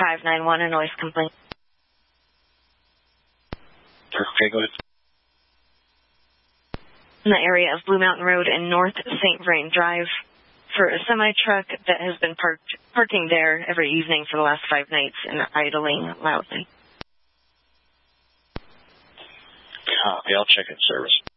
591, a noise complaint. Okay, go ahead. In the area of Blue Mountain Road and North St. Vrain Drive for a semi-truck that has been parking there every evening for the last 5 nights and idling loudly. Copy. I'll check in service.